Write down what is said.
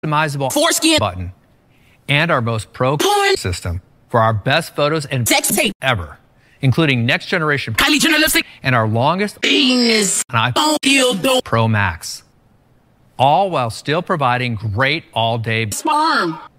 customizable foreskin button, and our most pro system for our best photos and sex tape ever, including next generation highly journalistic and our longest penis iPhone Pro Max, all while still providing great all-day sperm